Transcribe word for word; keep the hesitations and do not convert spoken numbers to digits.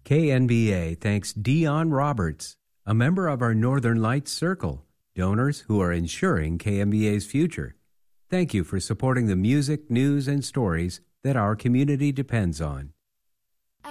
K N B A thanks Dion Roberts, a member of our Northern Lights Circle, donors who are ensuring K N B A's future. Thank you for supporting the music, news, and stories that our community depends on.